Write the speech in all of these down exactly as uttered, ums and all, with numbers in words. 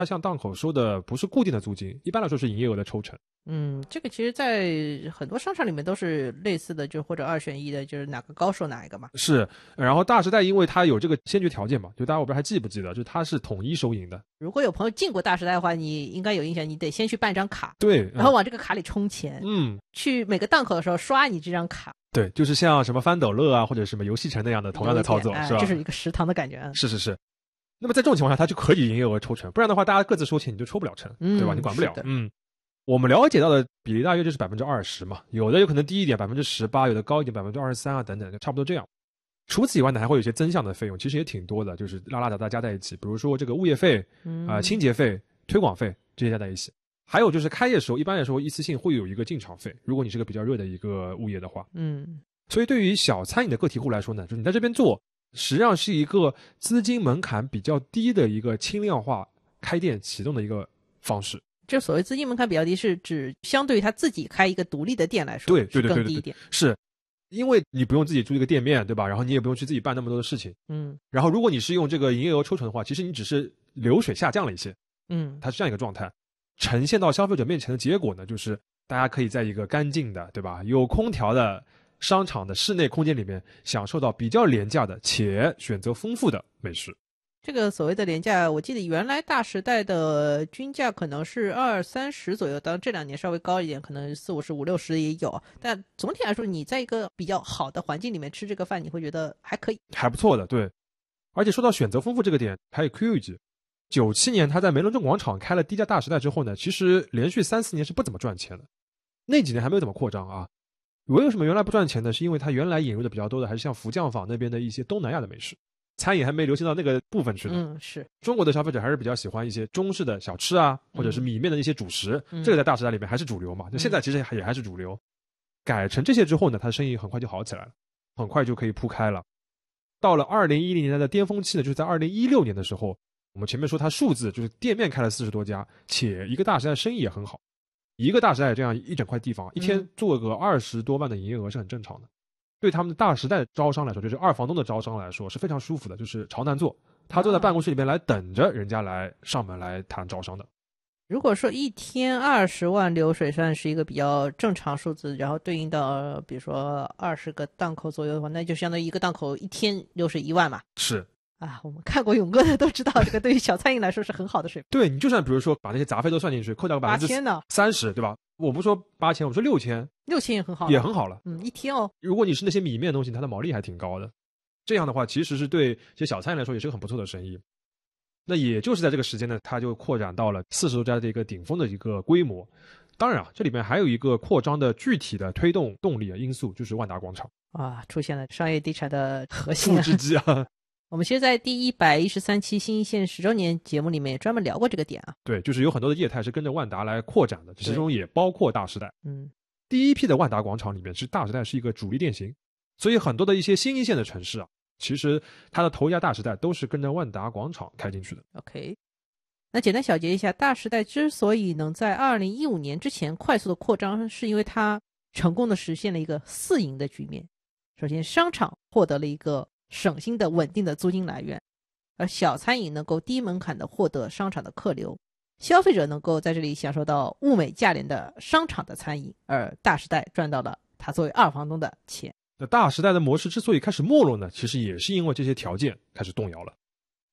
它向档口收的不是固定的租金，一般来说是营业额的抽成。 嗯，这个其实在很多商场里面都是类似的，就或者二选一的，就是哪个高收哪一个嘛。 是，然后大时代因为它有这个先决条件嘛，就大家我不知道还记不记得，就是它是统一收银的。 如果有朋友进过大时代的话，你应该有印象，你得先去办张卡， 对， 然后往这个卡里充钱， 嗯， 去每个档口的时候刷你这张卡。 对，就是像什么翻斗乐啊，或者什么游戏城那样的同样的操作，是吧？ 哎，就是一个食堂的感觉啊。 是是是。那么在这种情况下，它就可以营业额抽成，不然的话，大家各自收钱，你就抽不了成， 嗯、 对吧？你管不了。嗯，我们了解到的比例大约就是百分之二十嘛，有的有可能低一点，百分之十八，有的高一点，百分之二十三啊，等等，就差不多这样。除此以外呢，还会有一些增项的费用，其实也挺多的，就是拉拉杂杂加在一起，比如说这个物业费、 嗯、 啊、呃、清洁费、推广费这些加在一起。还有就是开业时候，一般来说一次性会有一个进场费，如果你是个比较热的一个物业的话。 嗯， 所以对于小餐饮的个体户来说呢，就是你在这边做，实际上是一个资金门槛比较低的一个轻量化开店启动的一个方式。 这所谓资金门槛比较低，是指相对于他自己开一个独立的店来说， 对对对对更低一点。 是，因为你不用自己租一个店面，对吧？然后你也不用去自己办那么多的事情。 嗯。 然后如果你是用这个营业额抽成的话，其实你只是流水下降了一些。 嗯， 它是这样一个状态。呈现到消费者面前的结果呢，就是大家可以在一个干净的，对吧？有空调的商场的室内空间里面，享受到比较廉价的且选择丰富的美食。 这个所谓的廉价，我记得原来大时代的均价可能是二三十左右，当然这两年稍微高一点，可能四五十、五六十也有。但总体来说，你在一个比较好的环境里面吃这个饭，你会觉得还可以， 还不错的，对。而且说到选择丰富这个点，还有 Q 一句。九七年他在梅仑镇广场开了低价大时代之后呢，其实连续三四年是不怎么赚钱的，那几年还没有怎么扩张啊。为什么原来不赚钱呢？是因为他原来引入的比较多的还是像福酱坊那边的一些东南亚的美食，餐饮还没流行到那个部分去呢。 嗯，是中国的消费者还是比较喜欢一些中式的小吃啊，或者是米面的一些主食， 嗯、 这个在大时代里面还是主流嘛。就现在其实也还是主流。改成这些之后呢，他的生意很快就好起来了，很快就可以铺开了。到了二零一零年代的巅峰期呢，就是在二零一六年的时候。我们前面说它数字就是店面开了四十多家，且一个大时代生意也很好，一个大时代这样一整块地方，一天做个二十多万的营业额是很正常的。对他们的大时代招商来说，就是二房东的招商来说是非常舒服的，就是朝南坐，他坐在办公室里面来等着人家来上门来谈招商的。 如果说一天二十万流水算是一个比较正常数字，然后对应到比如说二十个档口左右的话，那就相当于一个档口一天流水一万嘛。 是。 啊，我们看过勇哥的都知道，这个对于小餐饮来说是很好的水平。 对，你就算比如说把那些杂费都算进去，扣掉个百分之三十，对吧？我不说八千，我说六千， 六千也很好， 也很好了。 嗯，一天哦。 如果你是那些米面的东西，它的毛利还挺高的。这样的话，其实是对这些小餐饮来说也是个很不错的生意。那也就是在这个时间呢，它就扩展到了四十多家的一个顶峰的一个规模。当然啊，这里面还有一个扩张的具体的推动动力因素，就是万达广场啊，出现了商业地产的核心复制机啊。 我们其实在第一百一十三期新一线十周年节目里面也专门聊过这个点啊。 对，就是有很多的业态是跟着万达来扩展的，其中也包括大时代。 嗯， 第一批的万达广场里面是大时代是一个主力店型，所以很多的一些新一线的城市啊，其实它的头一家大时代都是跟着万达广场开进去的。 OK， 那简单小结一下，大时代之所以能在二零一五年之前快速的扩张，是因为它成功的实现了一个四赢的局面。首先，商场获得了一个省心的稳定的租金来源，而小餐饮能够低门槛的获得商场的客流，消费者能够在这里享受到物美价廉的商场的餐饮，而大时代赚到了他作为二房东的钱。 那大时代的模式之所以开始没落呢，其实也是因为这些条件开始动摇了。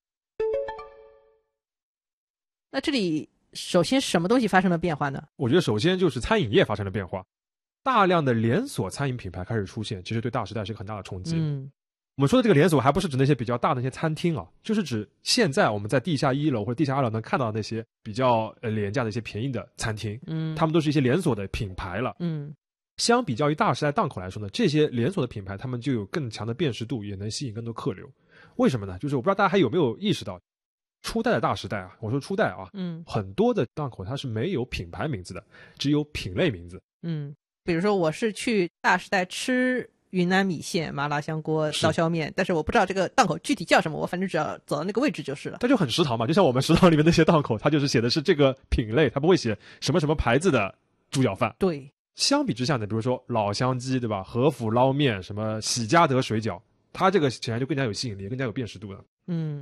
那这里首先什么东西发生了变化呢？ 我觉得首先就是餐饮业发生了变化，大量的连锁餐饮品牌开始出现，其实对大时代是一个很大的冲击。 嗯， 我们说的这个连锁还不是指那些比较大的那些餐厅啊，就是指现在我们在地下一楼或者地下二楼能看到那些比较呃廉价的一些便宜的餐厅， 嗯， 他们都是一些连锁的品牌了。 嗯， 相比较于大时代档口来说呢，这些连锁的品牌他们就有更强的辨识度，也能吸引更多客流。为什么呢？就是我不知道大家还有没有意识到，初代的大时代啊，我说初代啊， 嗯， 很多的档口它是没有品牌名字的，只有品类名字。 嗯，比如说我是去大时代吃云南米线、麻辣香锅、刀削面，但是我不知道这个档口具体叫什么，我反正只要走到那个位置就是了。 它就很食堂嘛，就像我们食堂里面那些档口，它就是写的是这个品类，它不会写什么什么牌子的猪脚饭。 对， 相比之下呢，比如说老乡鸡，对吧？和府捞面，什么喜家德水饺，它这个显然就更加有吸引力，更加有辨识度了。 嗯，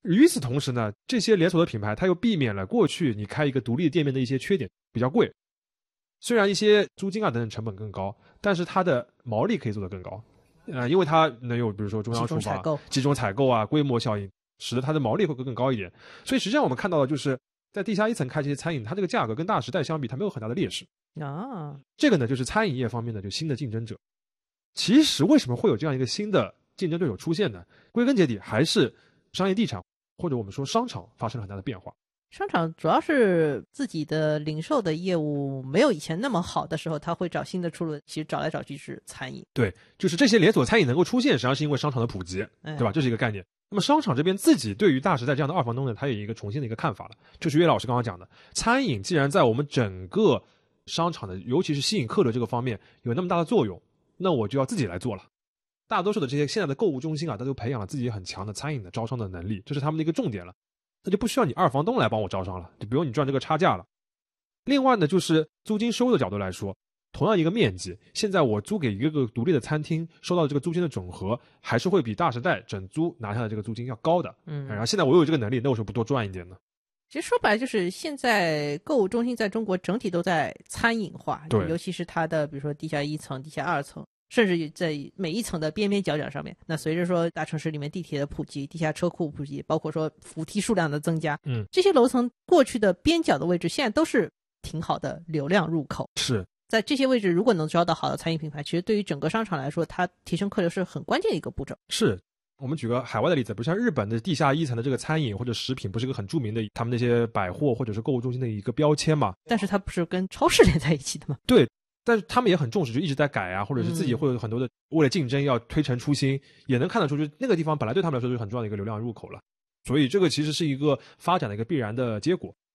与此同时呢，这些连锁的品牌它又避免了过去你开一个独立店面的一些缺点，比较贵。虽然一些租金啊等等成本更高，但是它的毛利可以做得更高。呃，因为它能有比如说中央厨房、集中采购啊、规模效应，使得它的毛利会更高一点。所以实际上我们看到的就是在地下一层开这些餐饮，它这个价格跟大时代相比，它没有很大的劣势啊。 这个呢，就是餐饮业方面的就新的竞争者。其实为什么会有这样一个新的竞争对手出现呢？归根结底还是商业地产或者我们说商场发生了很大的变化。 商场主要是自己的零售的业务没有以前那么好的时候，他会找新的出路，其实找来找去是餐饮。 对，就是这些连锁餐饮能够出现，实际上是因为商场的普及，对吧？这是一个概念。那么商场这边自己对于大时代这样的二房东呢，他有一个重新的一个看法了，就是岳老师刚刚讲的，餐饮既然在我们整个商场的尤其是吸引客流这个方面有那么大的作用，那我就要自己来做了。大多数的这些现在的购物中心啊，它都培养了自己很强的餐饮的招商的能力，这是他们的一个重点了。那就不需要你二房东来帮我招商了，就不用你赚这个差价了。另外呢，就是租金收入的角度来说，同样一个面积，现在我租给一个个独立的餐厅，收到的这个租金的总和，还是会比大时代整租拿下的这个租金要高的。嗯，然后现在我有这个能力，那我说不多赚一点呢？ 其实说白了就是现在购物中心在中国整体都在餐饮化，对，尤其是它的比如说地下一层、地下二层。甚至在每一层的边边角角上面，那随着说大城市里面地铁的普及，地下车库普及，包括说扶梯数量的增加，嗯，这些楼层过去的边角的位置，现在都是挺好的流量入口。 是在这些位置，如果能招到好的餐饮品牌，其实对于整个商场来说，它提升客流是很关键的一个步骤。 是我们举个海外的例子，比如像日本的地下一层的这个餐饮或者食品，不是一个很著名的他们那些百货或者是购物中心的一个标签嘛？ 但是它不是跟超市连在一起的吗？ 对。但是他们也很重视，就一直在改啊，或者是自己会有很多的为了竞争要推陈出新，也能看得出，就那个地方本来对他们来说就是很重要的一个流量入口了。所以这个其实是一个发展的一个必然的结果。